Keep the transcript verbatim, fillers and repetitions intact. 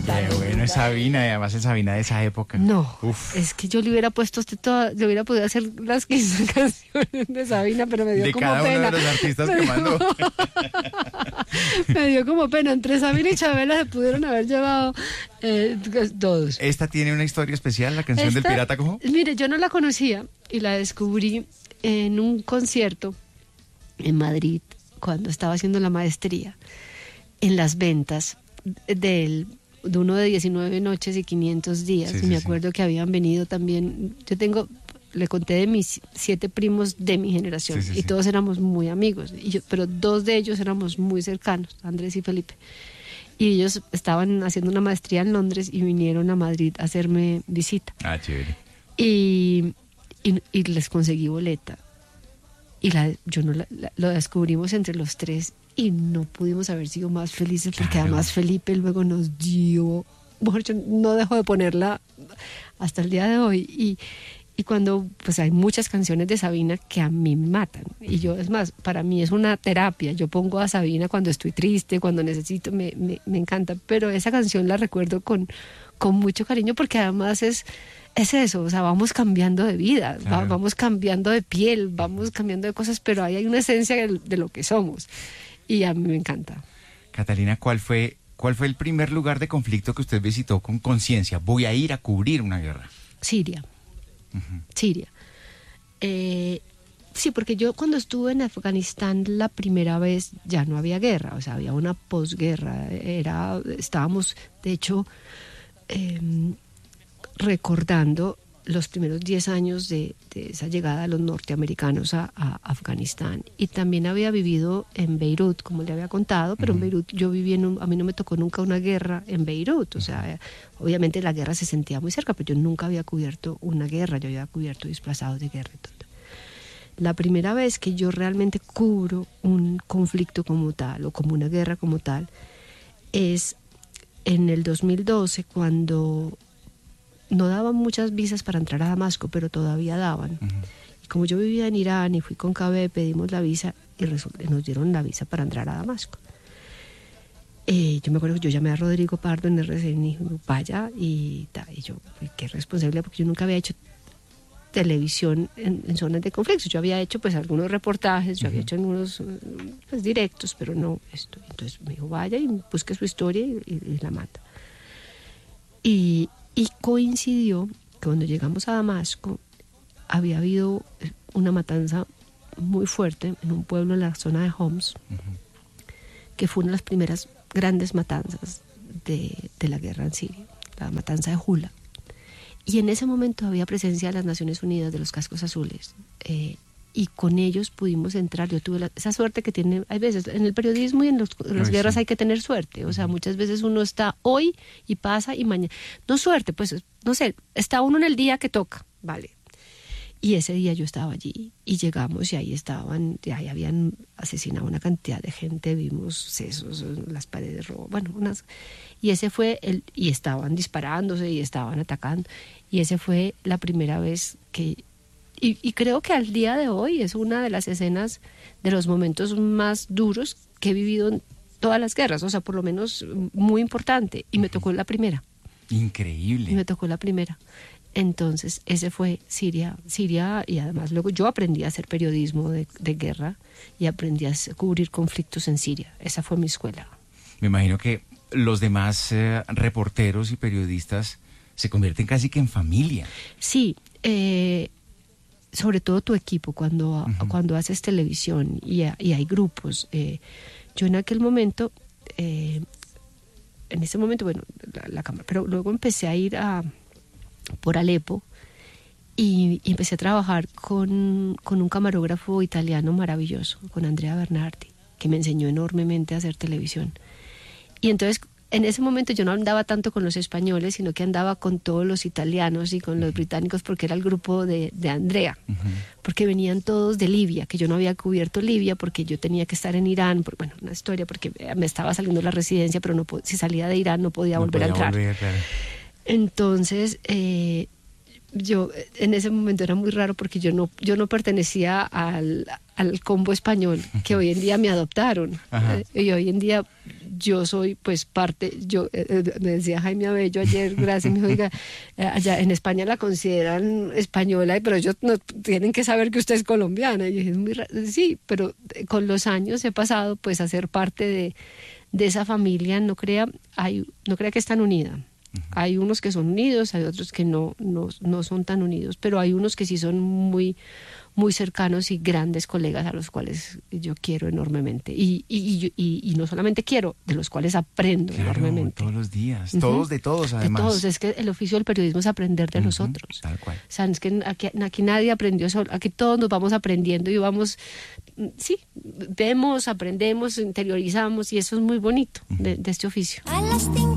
Qué bueno es Sabina, y además es Sabina de esa época. No, Uf. es que yo le hubiera puesto a usted toda, le hubiera podido hacer las quince canciones de Sabina, pero me dio De como cada pena. uno de los artistas que mandó. Me dio como pena, entre Sabina y Chabela se pudieron haber llevado eh, todos. ¿Esta tiene una historia especial, la canción Esta, del Pirata Cojo? Mire, yo no la conocía y la descubrí en un concierto en Madrid cuando estaba haciendo la maestría, en las ventas del, de uno de diecinueve noches y quinientos días. Sí, y sí, me sí. acuerdo que habían venido también, yo tengo, le conté de mis siete primos de mi generación, Sí, sí, y sí. todos éramos muy amigos, y yo, pero dos de ellos éramos muy cercanos, Andrés y Felipe. Y ellos estaban haciendo una maestría en Londres y vinieron a Madrid a hacerme visita. Ah, chévere. Y, y, y les conseguí boleta. Y la, yo no la, la- lo descubrimos entre los tres y no pudimos haber sido más felices porque Claro. además Felipe luego nos dio, bueno, yo no dejo de ponerla hasta el día de hoy. Y, y cuando, pues hay muchas canciones de Sabina que a mí me matan. Y yo, es más, para mí es una terapia. Yo pongo a Sabina cuando estoy triste, cuando necesito, me, me, me encanta. Pero esa canción la recuerdo con, con mucho cariño porque además es, es eso, o sea, vamos cambiando de vida, va- Claro. vamos cambiando de piel, vamos cambiando de cosas, pero ahí hay una esencia de, de lo que somos. Y a mí me encanta. Catalina, ¿cuál fue, ¿cuál fue el primer lugar de conflicto que usted visitó con conciencia? Voy a ir a cubrir una guerra. Siria. Siria. Eh, sí, porque yo cuando estuve en Afganistán la primera vez ya no había guerra, o sea, había una posguerra. Era, estábamos, de hecho, eh, recordando los primeros diez años de, de esa llegada de los norteamericanos a, a Afganistán. Y también había vivido en Beirut, como le había contado, pero en Beirut yo viví en un, a mí no me tocó nunca una guerra en Beirut. O sea, obviamente la guerra se sentía muy cerca, pero yo nunca había cubierto una guerra, yo había cubierto desplazados de guerra y todo. La primera vez que yo realmente cubro un conflicto como tal, o como una guerra como tal, es en el dos mil doce, cuando no daban muchas visas para entrar a Damasco, pero todavía daban. Uh-huh. Y como yo vivía en Irán y fui con K B, pedimos la visa y resulta, nos dieron la visa para entrar a Damasco. Eh, yo me acuerdo que yo llamé a Rodrigo Pardo en R C N y dijo, vaya, y, ta, y yo, uy, qué responsabilidad, porque yo nunca había hecho televisión en, en zonas de conflicto. Yo había hecho pues algunos reportajes, yo uh-huh. había hecho algunos pues, directos, pero no esto. Entonces me dijo, vaya y busque su historia y, y, y la mata. Y Y coincidió que cuando llegamos a Damasco había habido una matanza muy fuerte en un pueblo en la zona de Homs, uh-huh. que fue una de las primeras grandes matanzas de, de la guerra en Siria, la matanza de Hula. Y en ese momento había presencia de las Naciones Unidas, de los cascos azules, eh, y con ellos pudimos entrar. Yo tuve la, esa suerte que tiene, hay veces, en el periodismo y en, los, en las Ay, guerras sí. hay que tener suerte, o sea, muchas veces uno está hoy y pasa y mañana, no suerte, pues, no sé, está uno en el día que toca, vale. Y ese día yo estaba allí y llegamos y ahí estaban, y ahí habían asesinado una cantidad de gente, vimos sesos, las paredes rojas, bueno, unas, y ese fue el, y estaban disparándose y estaban atacando, y ese fue la primera vez que Y, y creo que al día de hoy es una de las escenas, de los momentos más duros que he vivido en todas las guerras, o sea, por lo menos muy importante, y me tocó la primera. Increíble. Y me tocó la primera. Entonces, ese fue Siria, Siria, y además luego yo aprendí a hacer periodismo de, de guerra y aprendí a cubrir conflictos en Siria. Esa fue mi escuela. Me imagino que los demás eh, reporteros y periodistas se convierten casi que en familia. Sí, eh... sobre todo tu equipo cuando, uh-huh. cuando haces televisión y, y hay grupos. Eh, yo en aquel momento, eh, en ese momento, bueno, la, la cámara, pero luego empecé a ir a, por Alepo y, y empecé a trabajar con, con un camarógrafo italiano maravilloso, con Andrea Bernardi, que me enseñó enormemente a hacer televisión. Y entonces, en ese momento yo no andaba tanto con los españoles, sino que andaba con todos los italianos y con los británicos, porque era el grupo de, de Andrea, uh-huh. porque venían todos de Libia, que yo no había cubierto Libia porque yo tenía que estar en Irán, por, bueno, una historia, porque me estaba saliendo la residencia, pero no si salía de Irán no podía no volver podía a entrar. Volver, claro. Entonces, eh, yo en ese momento era muy raro porque yo no, yo no pertenecía al, al combo español, que hoy en día me adoptaron. Uh-huh. Y hoy en día yo soy pues parte, yo eh, me decía Jaime Abello ayer, gracias, me dijo, oiga, eh, allá en España la consideran española, pero ellos no tienen que saber que usted es colombiana. Y yo dije, es muy raro. Sí, pero con los años he pasado pues a ser parte de, de esa familia. No crea, hay, no crea que es tan unida. Uh-huh. Hay unos que son unidos, hay otros que no, no, no son tan unidos, pero hay unos que sí son muy, muy cercanos y grandes colegas a los cuales yo quiero enormemente. Y, y, y, y no solamente quiero, de los cuales aprendo claro, enormemente. Todos los días, uh-huh. todos de todos además. De todos, es que el oficio del periodismo es aprender de uh-huh. los otros. Tal cual. O sea, es que aquí, aquí nadie aprendió solo, aquí todos nos vamos aprendiendo y vamos, sí, vemos, aprendemos, interiorizamos y eso es muy bonito uh-huh. de, de este oficio.